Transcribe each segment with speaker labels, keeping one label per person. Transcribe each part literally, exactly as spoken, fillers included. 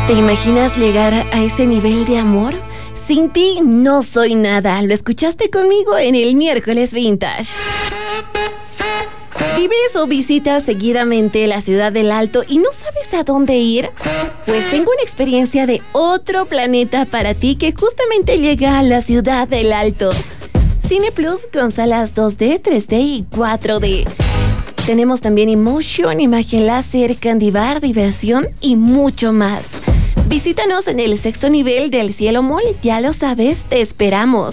Speaker 1: ¿Te imaginas llegar a ese nivel de amor? Sin ti no soy nada. Lo escuchaste conmigo en el miércoles Vintage. ¿Vives o visitas seguidamente la ciudad del Alto y no sabes a dónde ir? Pues tengo una experiencia de otro planeta para ti que justamente llega a la ciudad del Alto. Cine Plus con salas dos D, tres D y cuatro D. Tenemos también Emotion, imagen láser, candy bar, diversión y mucho más. Visítanos en el sexto nivel del Cielo Mall, ya lo sabes, te esperamos.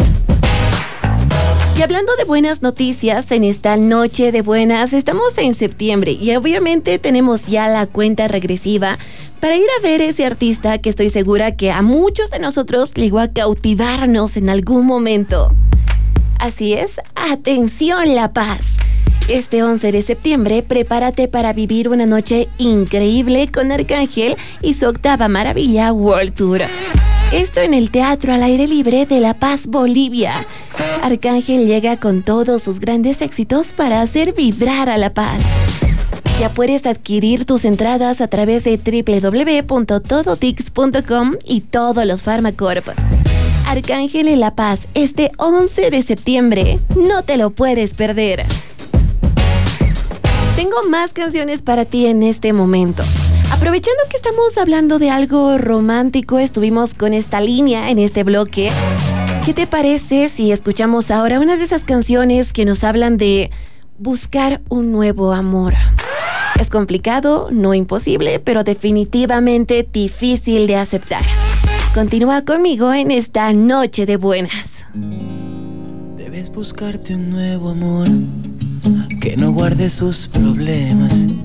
Speaker 1: Y hablando de buenas noticias, en esta noche de buenas, estamos en septiembre y obviamente tenemos ya la cuenta regresiva para ir a ver ese artista que estoy segura que a muchos de nosotros llegó a cautivarnos en algún momento. Así es, atención La Paz. Este once de septiembre, prepárate para vivir una noche increíble con Arcángel y su octava maravilla World Tour. Esto en el Teatro al Aire Libre de La Paz, Bolivia. Arcángel llega con todos sus grandes éxitos para hacer vibrar a La Paz. Ya puedes adquirir tus entradas a través de doble u doble u doble u punto todotix punto com y todos los Farmacorp. Arcángel en La Paz, este once de septiembre. No te lo puedes perder. Tengo más canciones para ti en este momento. Aprovechando que estamos hablando de algo romántico, estuvimos con esta línea en este bloque. ¿Qué te parece si escuchamos ahora una de esas canciones que nos hablan de buscar un nuevo amor? Es complicado, no imposible, pero definitivamente difícil de aceptar. Continúa conmigo en esta noche de buenas.
Speaker 2: Debes buscarte un nuevo amor que no guarde sus problemas.